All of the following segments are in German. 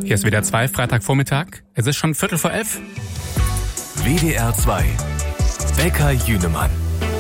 Hier ist WDR 2, Freitagvormittag. Es ist schon 11:15. WDR 2, Bäcker Jünemann.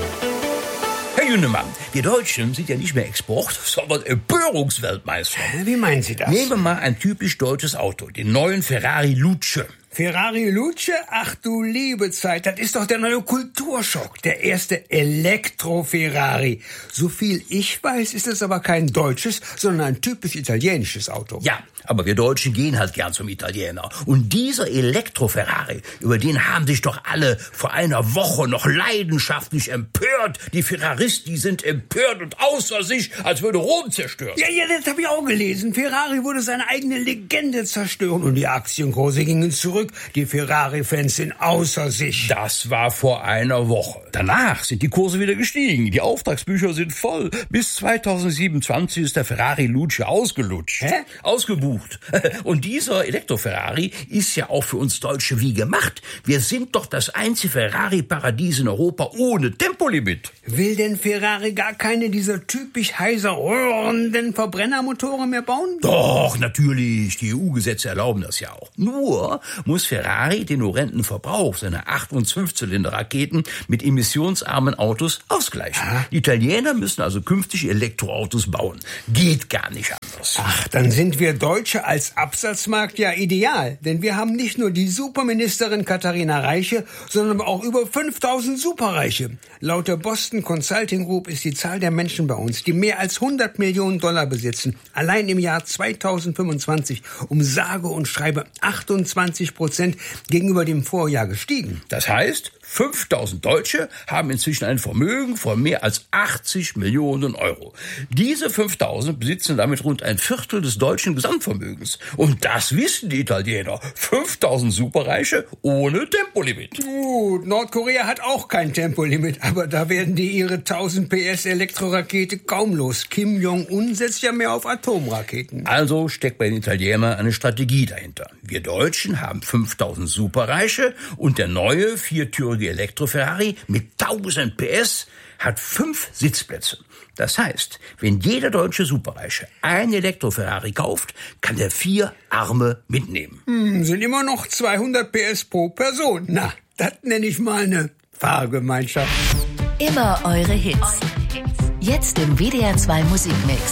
Herr Jünemann, wir Deutschen sind ja nicht mehr Export, sondern Empörungsweltmeister. Wie meinen Sie das? Nehmen wir mal ein typisch deutsches Auto, den neuen Ferrari Luce. Ferrari Luce? Ach du liebe Zeit, das ist doch der neue Kulturschock. Der erste Elektro-Ferrari. So viel ich weiß, ist es aber kein deutsches, sondern ein typisch italienisches Auto. Ja, aber wir Deutschen gehen halt gern zum Italiener. Und dieser Elektro-Ferrari, über den haben sich doch alle vor einer Woche noch leidenschaftlich empört. Die Ferraristen, die sind empört und außer sich, als würde Rom zerstört. Ja, das habe ich auch gelesen. Ferrari würde seine eigene Legende zerstören und die Aktienkurse gingen zurück. Die Ferrari-Fans sind außer sich. Das war vor einer Woche. Danach sind die Kurse wieder gestiegen. Die Auftragsbücher sind voll. Bis 2027 ist der Ferrari Luce ausgelutscht. Hä? Ausgebucht. Und dieser Elektro-Ferrari ist ja auch für uns Deutsche wie gemacht. Wir sind doch das einzige Ferrari-Paradies in Europa ohne Tempolimit. Will denn Ferrari gar keine dieser typisch heiser röhrenden Verbrennermotoren mehr bauen? Doch, natürlich. Die EU-Gesetze erlauben das ja auch. Nur muss Ferrari den horrenden Verbrauch seiner 8- und 5-Zylinder-Raketen mit emissionsarmen Autos ausgleichen. Die Italiener müssen also künftig Elektroautos bauen. Geht gar nicht anders. Ach, dann sind wir Deutsche als Absatzmarkt ja ideal. Denn wir haben nicht nur die Superministerin Katharina Reiche, sondern auch über 5000 Superreiche. Laut der Boston Consulting Group ist die Zahl der Menschen bei uns, die mehr als 100 Millionen Dollar besitzen, allein im Jahr 2025 um sage und schreibe 28% gegenüber dem Vorjahr gestiegen. Das heißt, 5000 Deutsche haben inzwischen ein Vermögen von mehr als 80 Millionen Euro. Diese 5000 besitzen damit rund ein Viertel des deutschen Gesamtvermögens. Und das wissen die Italiener. 5000 Superreiche ohne Tempolimit. Gut, Nordkorea hat auch kein Tempolimit, aber da werden die ihre 1000 PS Elektrorakete kaum los. Kim Jong-un setzt ja mehr auf Atomraketen. Also steckt bei den Italienern eine Strategie dahinter. Wir Deutschen haben 5000 Superreiche und der neue viertürige Elektro-Ferrari mit 1000 PS hat 5 Sitzplätze. Das heißt, wenn jeder deutsche Superreiche ein Elektro-Ferrari kauft, kann er 4 Arme mitnehmen. Sind immer noch 200 PS pro Person. Na, das nenne ich mal eine Fahrgemeinschaft. Immer eure Hits. Jetzt im WDR 2 Musikmix.